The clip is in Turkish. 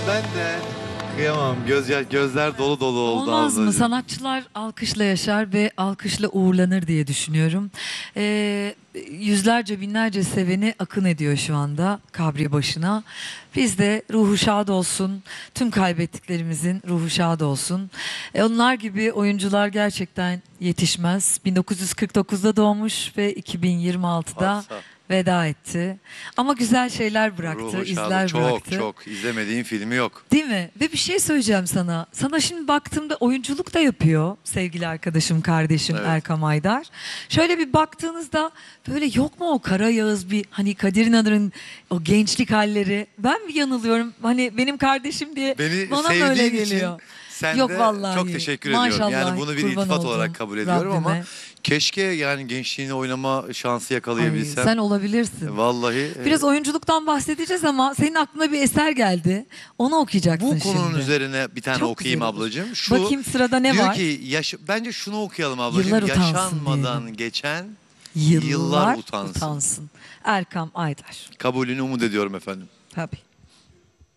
Ben de. Kıyamam. Gözler dolu dolu oldu. Olmaz mı? ablacığım. Sanatçılar alkışla yaşar ve alkışla uğurlanır diye düşünüyorum. Yüzlerce binlerce seveni akın ediyor şu anda kabri başına. Biz de ruhu şad olsun. Tüm kaybettiklerimizin ruhu şad olsun. Onlar gibi oyuncular gerçekten yetişmez. 1949'da doğmuş ve 2026'da Varsa. veda etti. Ama güzel şeyler bıraktı, Ruhu şadı. izler Çok bıraktı. çok. İzlemediğim filmi yok. Değil mi? Ve bir şey söyleyeceğim sana. Sana şimdi baktığımda oyunculuk da yapıyor sevgili arkadaşım, kardeşim Evet. Erkam Aydar. Şöyle bir baktığınızda böyle yok mu o Kara Yağız, bir hani Kadir İnanır'ın o gençlik halleri? Ben mi yanılıyorum? Hani benim kardeşim diye Beni bana mı öyle sevdiğin için geliyor? sen Yok de vallahi. çok teşekkür ediyorum. Maşallah, Yani bunu bir kurban iltifat olduğum olarak kabul ediyorum ama Rabbime. keşke yani gençliğini oynama şansı Ay, yakalayabilsem. sen olabilirsin. Vallahi Biraz oyunculuktan bahsedeceğiz ama senin aklına bir eser geldi. Onu okuyacaksın bu konunun şimdi. üzerine bir tane Çok okuyayım güzel olur. ablacığım. Şu Bakayım sırada ne diyor var? ki bence şunu okuyalım ablacığım. Yıllar utansın Yaşanmadan diyelim. geçen Yıllar yıllar utansın. utansın. Erkam Aydar. Kabulünü umut ediyorum efendim. Tabii.